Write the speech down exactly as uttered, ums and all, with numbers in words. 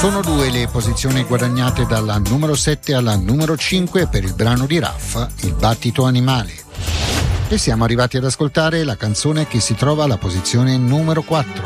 Sono due le posizioni guadagnate dalla numero sette alla numero cinque per il brano di Raffa, Il battito animale. E siamo arrivati ad ascoltare la canzone che si trova alla posizione numero quattro.